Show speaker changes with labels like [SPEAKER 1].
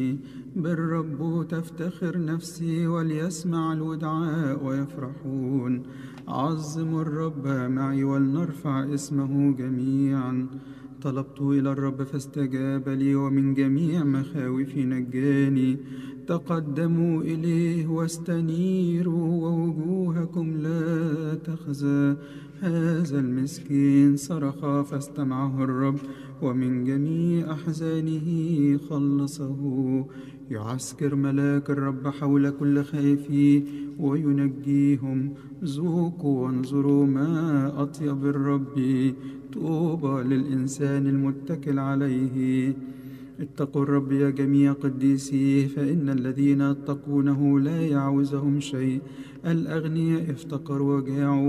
[SPEAKER 1] بالرب تفتخر نفسي، وليسمع الودعاء ويفرحون. عظموا الرب معي ولنرفع اسمه جميعا. طلبت إلى الرب فاستجاب لي، ومن جميع مخاوفي نجاني. تقدموا إليه واستنيروا، ووجوهكم لا تخزى. هذا المسكين صرخ فاستمعه الرب، ومن جميع أحزانه خلصه. يعسكر ملاك الرب حول كل خائفيه وينجيهم. ذوقوا وانظروا ما أطيب الرب، طوبى للإنسان المتكل عليه. اتقوا الرب يا جميع قديسيه، فإن الذين يتقونه لا يعوزهم شيء. الأغنياء افتقروا وجاعوا،